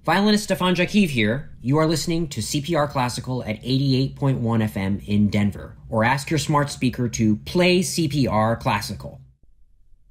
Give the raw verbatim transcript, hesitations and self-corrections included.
Violinist Stefan Jakiv here. You are listening to C P R Classical at eighty-eight point one F M in Denver, or ask your smart speaker to play C P R Classical.